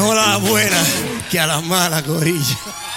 Mejor a la buena que a la mala, corillo.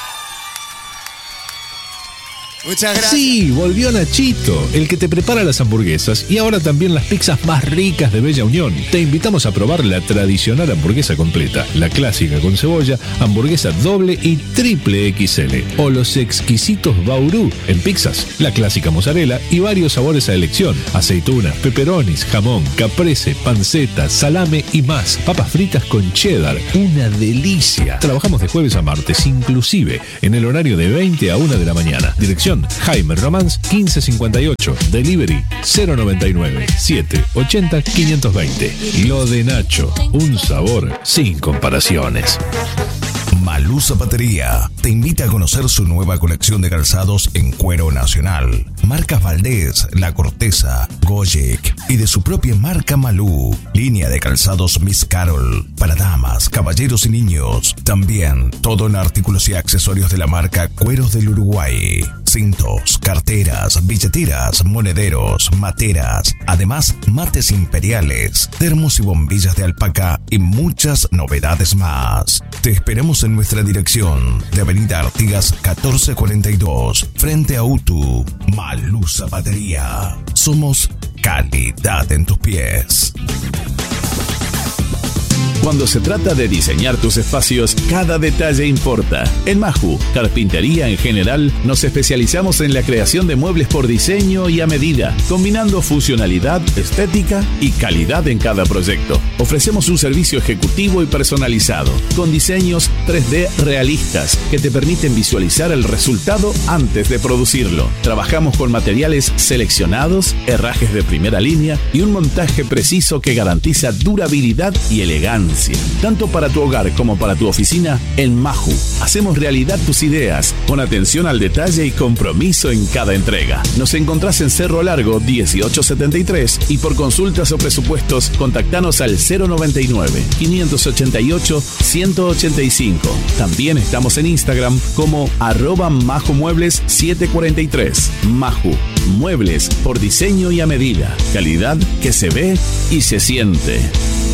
Muchas gracias. Sí, volvió Nachito, el que te prepara las hamburguesas y ahora también las pizzas más ricas de Bella Unión. Te invitamos a probar la tradicional hamburguesa completa, la clásica con cebolla, hamburguesa doble y triple XL, o los exquisitos Bauru en pizzas, la clásica mozzarella y varios sabores a elección, aceitunas, pepperonis, jamón, caprese, panceta, salame y más, papas fritas con cheddar, una delicia. Trabajamos de jueves a martes, inclusive en el horario de 20 a 1 de la mañana. Dirección Jaime Romans 1558, delivery 099 780 520. Lo de Nacho, un sabor sin comparaciones. Malú Zapatería te invita a conocer su nueva colección de calzados en cuero nacional. Marcas Valdés, La Corteza, Gojek y de su propia marca Malú. Línea de calzados Miss Carol para damas, caballeros y niños. También todo en artículos y accesorios de la marca Cueros del Uruguay. Cintos, carteras, billeteras, monederos, materas. Además, mates imperiales, termos y bombillas de alpaca y muchas novedades más. Te esperamos en nuestra dirección de Avenida Artigas 1442, frente a UTU. Malú Zapatería. Somos calidad en tus pies. Cuando se trata de diseñar tus espacios, cada detalle importa. En Maju, carpintería en general, nos especializamos en la creación de muebles por diseño y a medida, combinando funcionalidad, estética y calidad en cada proyecto. Ofrecemos un servicio ejecutivo y personalizado, con diseños 3D realistas que te permiten visualizar el resultado antes de producirlo. Trabajamos con materiales seleccionados, herrajes de primera línea y un montaje preciso que garantiza durabilidad y elegancia. Tanto para tu hogar como para tu oficina, en Maju hacemos realidad tus ideas con atención al detalle y compromiso en cada entrega. Nos encontrás en Cerro Largo 1873 y por consultas o presupuestos contactanos al 099 588 185. También estamos en Instagram como @MajuMuebles 743. Maju, muebles por diseño y a medida, calidad que se ve y se siente.